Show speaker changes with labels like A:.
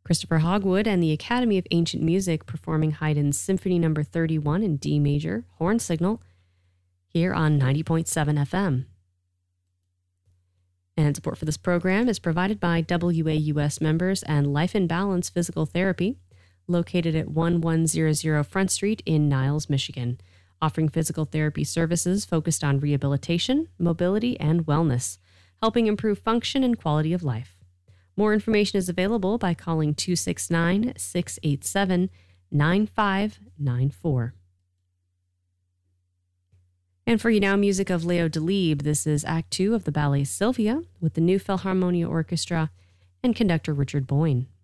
A: Christopher Hogwood and the Academy of Ancient Music performing Haydn's Symphony No. 31 in D major, horn signal, here on 90.7 FM. And support for this program is provided by WAUS members and Life in Balance Physical Therapy, located at 1100 Front Street in Niles, Michigan, offering physical therapy services focused on rehabilitation, mobility, and wellness, helping improve function and quality of life. More information is available by calling 269-687-9594. And for you now, music of Leo Delibes. This is Act 2 of the ballet Sylvia with the New Philharmonia Orchestra and conductor Richard Boyne.